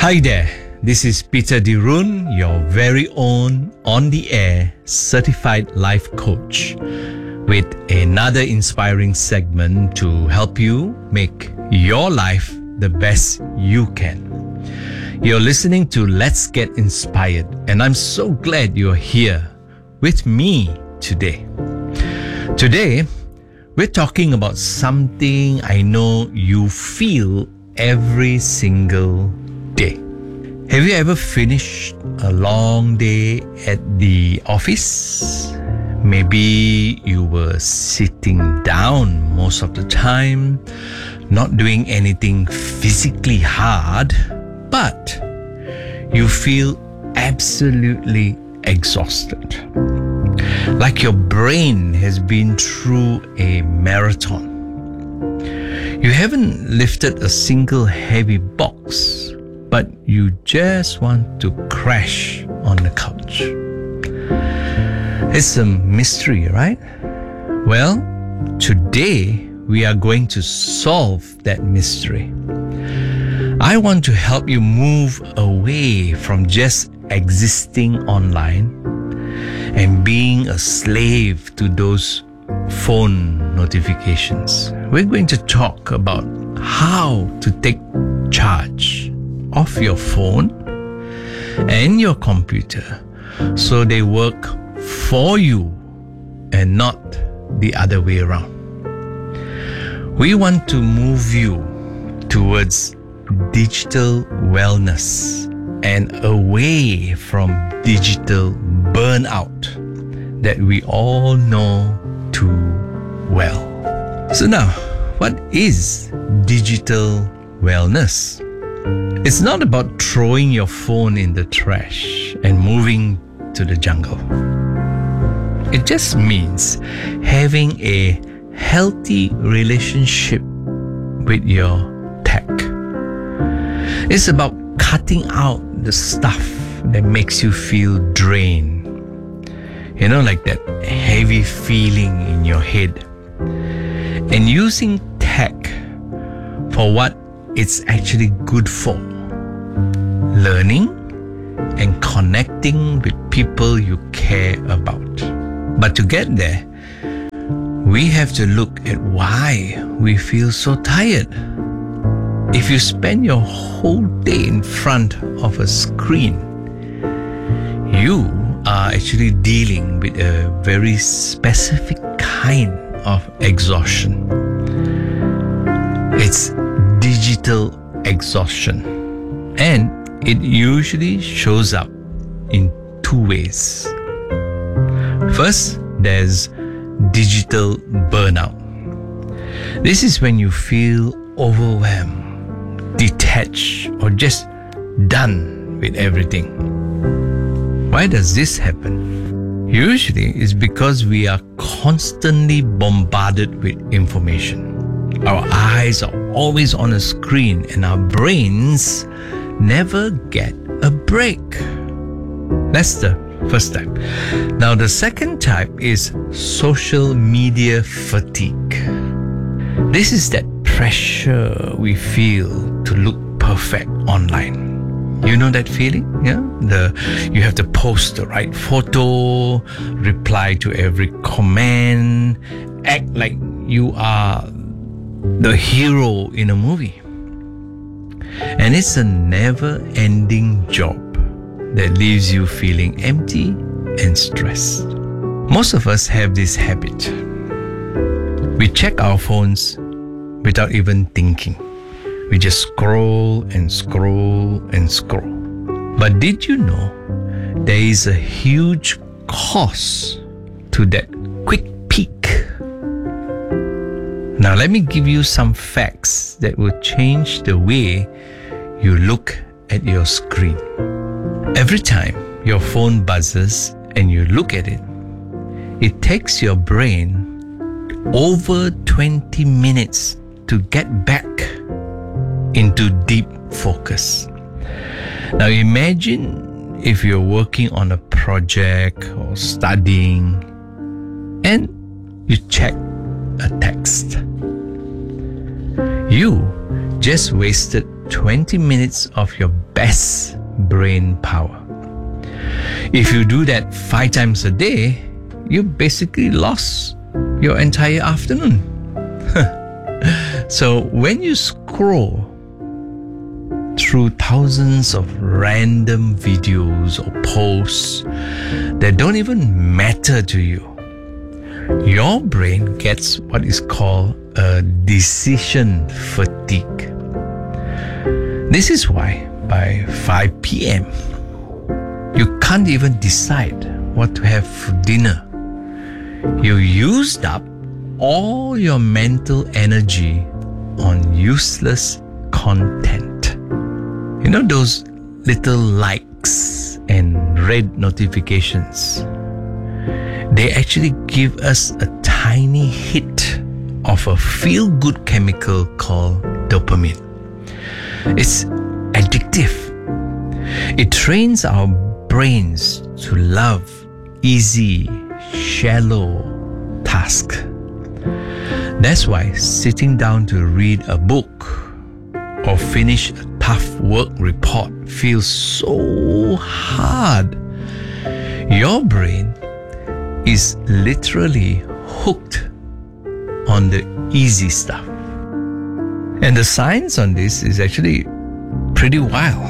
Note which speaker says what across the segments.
Speaker 1: Hi there, this is Peter Dirun, your very own on-the-air certified life coach, with another inspiring segment to help you make your life the best you can. You're listening to Let's Get Inspired, and I'm so glad you're here with me today. Today, we're talking about something I know you feel every single day. Have you ever finished a long day at the office? Maybe you were sitting down most of the time, not doing anything physically hard, but you feel absolutely exhausted. Like your brain has been through a marathon. You haven't lifted a single heavy box, but you just want to crash on the couch. It's a mystery, right? Well, today we are going to solve that mystery. I want to help you move away from just existing online and being a slave to those phone notifications. We're going to talk about how to take charge of your phone and your computer so they work for you and not the other way around. We want to move you towards digital wellness and away from digital burnout that we all know too well. So now, what is digital wellness? It's not about throwing your phone in the trash and moving to the jungle. It just means having a healthy relationship with your tech. It's about cutting out the stuff that makes you feel drained. You know, like that heavy feeling in your head. And using tech for what it's actually good for. Learning and connecting with people you care about. But to get there, we have to look at why we feel so tired. If you spend your whole day in front of a screen, you are actually dealing with a very specific kind of exhaustion. It's digital exhaustion, and it usually shows up in two ways. First, there's digital burnout. This is when you feel overwhelmed, detached, or just done with everything. Why does this happen? Usually it's because we are constantly bombarded with information. Our eyes are always on a screen and our brains never get a break. That's the first type. Now the second type is social media fatigue. This is that pressure we feel to look perfect online. You know that feeling? Yeah? You have to post the right photo, reply to every comment, act like you are the hero in a movie. And it's a never-ending job that leaves you feeling empty and stressed. Most of us have this habit. We check our phones without even thinking. We just scroll and scroll and scroll. But did you know there is a huge cost to that quick peek? Now let me give you some facts that will change the way you look at your screen. Every time your phone buzzes and you look at it, it takes your brain over 20 minutes to get back into deep focus. Now imagine if you're working on a project or studying and you check a text. You just wasted 20 minutes of your best brain power. If you do that 5 times a day, you basically lost your entire afternoon. So when you scroll through thousands of random videos or posts that don't even matter to you, your brain gets what is called a decision fatigue. This is why by 5 p.m., you can't even decide what to have for dinner. You used up all your mental energy on useless content. You know those little likes and red notifications? They actually give us a tiny hit of a feel-good chemical called dopamine. It's addictive. It trains our brains to love easy, shallow tasks. That's why sitting down to read a book or finish a tough work report feels so hard. Your brain is literally hooked on the easy stuff. And the science on this is actually pretty wild.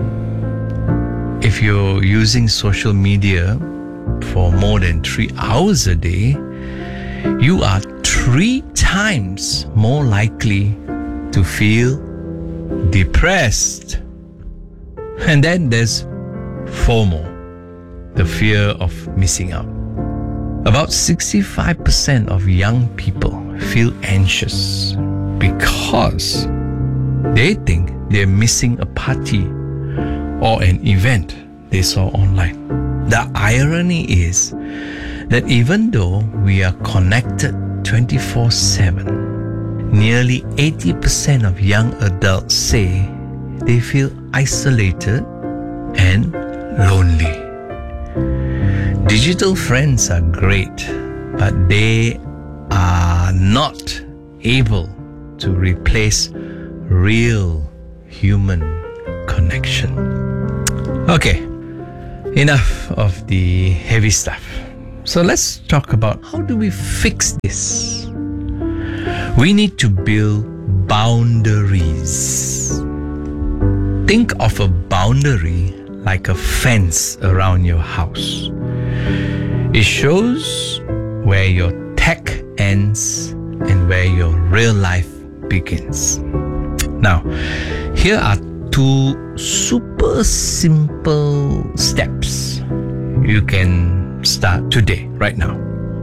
Speaker 1: If you're using social media for more than 3 hours a day, you are 3 times more likely to feel depressed. And then there's FOMO, the fear of missing out. About 65% of young people feel anxious because they think they're missing a party or an event they saw online. The irony is that even though we are connected 24/7, nearly 80% of young adults say they feel isolated and lonely. Digital friends are great, but they are not able to replace real human connection. Okay, enough of the heavy stuff. So let's talk about how do we fix this? We need to build boundaries. Think of a boundary like a fence around your house. It shows where your tech ends and where your real life begins. Now, here are 2 super simple steps you can start today, right now.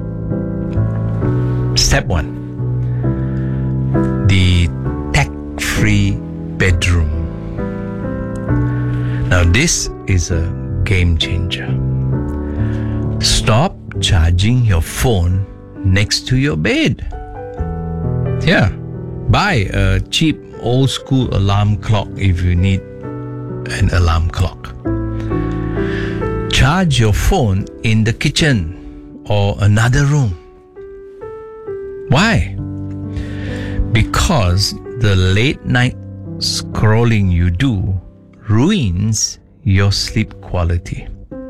Speaker 1: Step 1, the tech-free bedroom. Now, this is a game changer. Stop charging your phone next to your bed. Yeah, buy a cheap old school alarm clock if you need an alarm clock. Charge your phone in the kitchen or another room. Why? Because the late night scrolling you do ruins your sleep quality.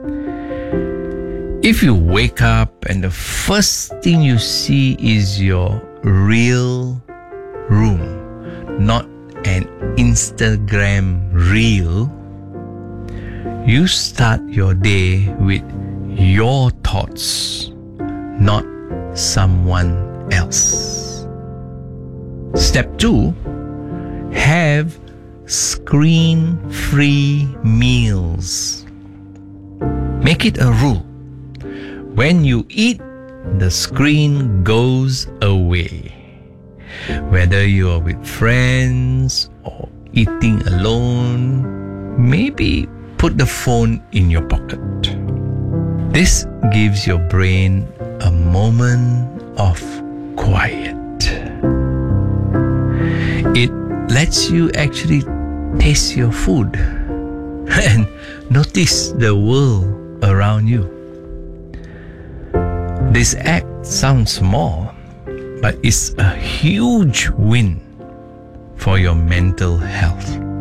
Speaker 1: If you wake up and the first thing you see is your real room, not an Instagram reel, you start your day with your thoughts, not someone else. Step 2, have screen-free meals. Make it a rule. When you eat, the screen goes away. Whether you are with friends or eating alone, maybe put the phone in your pocket. This gives your brain a moment of quiet. It lets you actually taste your food and notice the world around you. This act sounds small, but it's a huge win for your mental health.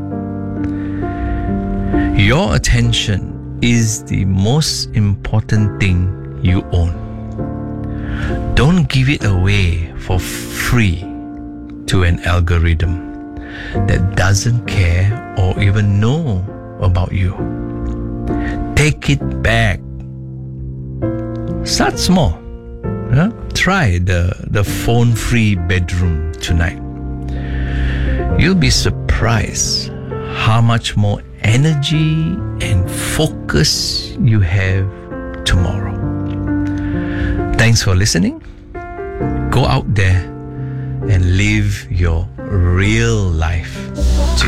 Speaker 1: Your attention is the most important thing you own. Don't give it away for free to an algorithm that doesn't care or even know about you. Take it back. Start small. Try the phone-free bedroom tonight. You'll be surprised how much more energy and focus you have tomorrow. Thanks for listening. Go out there and live your real life today.